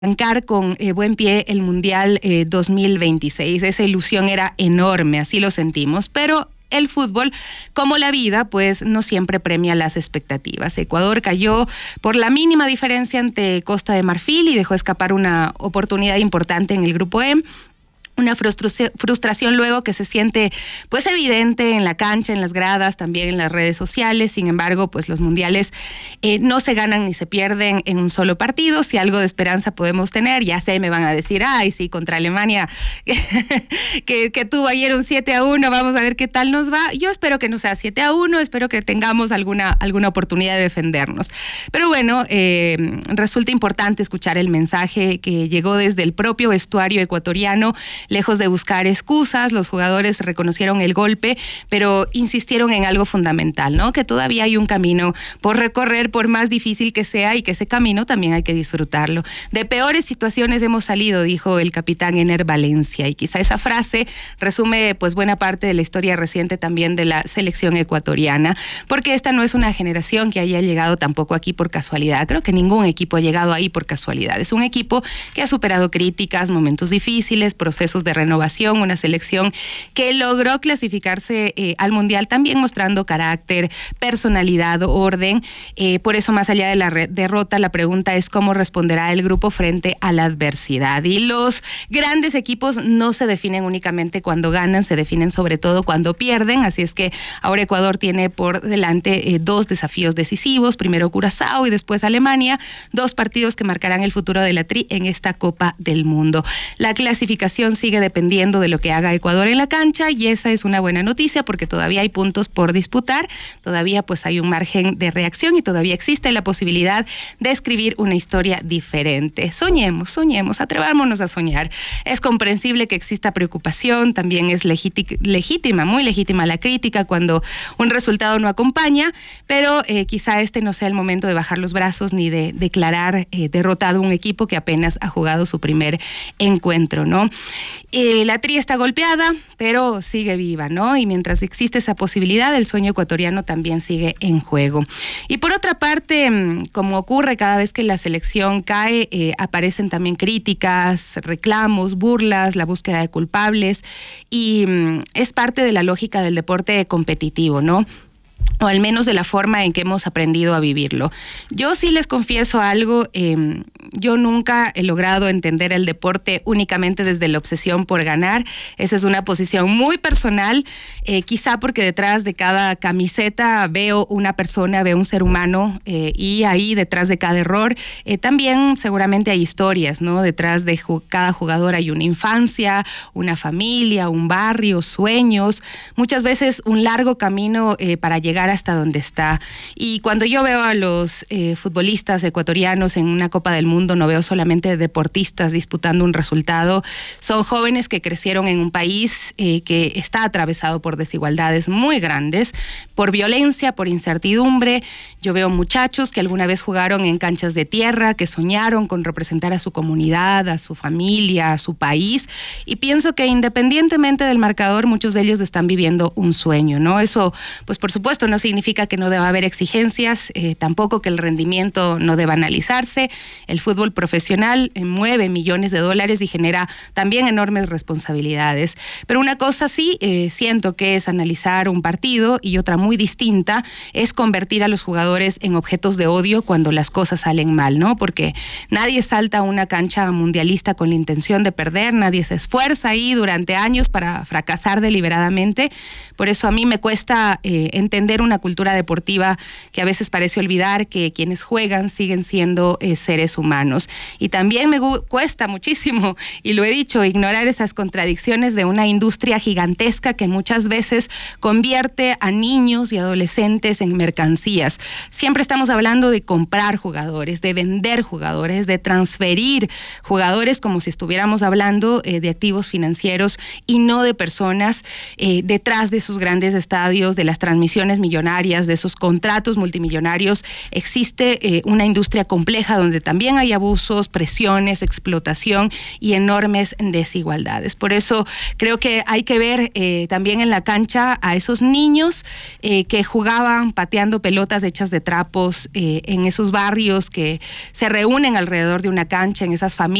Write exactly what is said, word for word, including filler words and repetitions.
arrancar con eh, buen pie el Mundial eh, dos mil veintiséis. Esa ilusión era enorme, así lo sentimos, pero el fútbol, como la vida, pues no siempre premia las expectativas. Ecuador cayó por la mínima diferencia ante Costa de Marfil y dejó escapar una oportunidad importante en el grupo E. Una frustración luego que se siente pues evidente en la cancha, en las gradas, también en las redes sociales. Sin embargo, pues los mundiales eh, no se ganan ni se pierden en un solo partido. Si algo de esperanza podemos tener, ya sé, me van a decir, ay, sí, contra Alemania, que, que tuvo ayer un siete a uno, vamos a ver qué tal nos va. Yo espero que no sea siete a uno, espero que tengamos alguna, alguna oportunidad de defendernos. Pero bueno, eh, resulta importante escuchar el mensaje que llegó desde el propio vestuario ecuatoriano. Lejos de buscar excusas, los jugadores reconocieron el golpe, pero insistieron en algo fundamental, ¿no? Que todavía hay un camino por recorrer, por más difícil que sea, y que ese camino también hay que disfrutarlo. De peores situaciones hemos salido, dijo el capitán Ener Valencia, y quizá esa frase resume pues buena parte de la historia reciente también de la selección ecuatoriana, porque esta no es una generación que haya llegado tampoco aquí por casualidad. Creo que ningún equipo ha llegado ahí por casualidad. Es un equipo que ha superado críticas, momentos difíciles, procesos de renovación, una selección que logró clasificarse eh, al Mundial también mostrando carácter, personalidad, orden. Eh, por eso, más allá de la re- derrota, la pregunta es cómo responderá el grupo frente a la adversidad. Y los grandes equipos no se definen únicamente cuando ganan, se definen sobre todo cuando pierden. Así es que ahora Ecuador tiene por delante eh, dos desafíos decisivos, primero Curazao y después Alemania, dos partidos que marcarán el futuro de la Tri en esta Copa del Mundo. La clasificación sigue dependiendo de lo que haga Ecuador en la cancha, y esa es una buena noticia porque todavía hay puntos por disputar, todavía pues hay un margen de reacción y todavía existe la posibilidad de escribir una historia diferente. Soñemos, soñemos, atrevámonos a soñar. Es comprensible que exista preocupación, también es legíti- legítima, muy legítima la crítica cuando un resultado no acompaña, pero eh, quizá este no sea el momento de bajar los brazos ni de declarar eh, derrotado un equipo que apenas ha jugado su primer encuentro, ¿no? Eh, la Tri está golpeada, pero sigue viva, ¿no? Y mientras existe esa posibilidad, el sueño ecuatoriano también sigue en juego. Y por otra parte, como ocurre cada vez que la selección cae, eh, aparecen también críticas, reclamos, burlas, la búsqueda de culpables, y mm, es parte de la lógica del deporte competitivo, ¿no? O al menos de la forma en que hemos aprendido a vivirlo. Yo sí les confieso algo, eh, yo nunca he logrado entender el deporte únicamente desde la obsesión por ganar. Esa es una posición muy personal, eh, quizá porque detrás de cada camiseta veo una persona, veo un ser humano, eh, y ahí detrás de cada error eh, también seguramente hay historias, ¿no? Detrás de ju- cada jugador hay una infancia, una familia, un barrio, sueños, muchas veces un largo camino eh, para llegar llegar hasta donde está. Y cuando yo veo a los eh, futbolistas ecuatorianos en una Copa del Mundo, no veo solamente deportistas disputando un resultado, son jóvenes que crecieron en un país eh, que está atravesado por desigualdades muy grandes, por violencia, por incertidumbre. Yo veo muchachos que alguna vez jugaron en canchas de tierra, que soñaron con representar a su comunidad, a su familia, a su país, y pienso que independientemente del marcador, muchos de ellos están viviendo un sueño, ¿no? Eso, pues por supuesto, no significa que no deba haber exigencias, eh, tampoco que el rendimiento no deba analizarse. El fútbol profesional eh, mueve millones de dólares y genera también enormes responsabilidades. Pero una cosa sí eh, siento que es analizar un partido, y otra muy distinta es convertir a los jugadores en objetos de odio cuando las cosas salen mal, ¿no? Porque nadie salta a una cancha mundialista con la intención de perder, nadie se esfuerza ahí durante años para fracasar deliberadamente. Por eso a mí me cuesta eh, entender una cultura deportiva que a veces parece olvidar que quienes juegan siguen siendo eh, seres humanos. Y también me gu- cuesta muchísimo, y lo he dicho, ignorar esas contradicciones de una industria gigantesca que muchas veces convierte a niños y adolescentes en mercancías. Siempre estamos hablando de comprar jugadores, de vender jugadores, de transferir jugadores como si estuviéramos hablando eh, de activos financieros y no de personas eh, detrás de sus grandes estadios, de las transmisiones millonarias, de esos contratos multimillonarios, existe eh, una industria compleja donde también hay abusos, presiones, explotación y enormes desigualdades. Por eso creo que hay que ver eh, también en la cancha a esos niños eh, que jugaban pateando pelotas hechas de trapos eh, en esos barrios que se reúnen alrededor de una cancha, en esas familias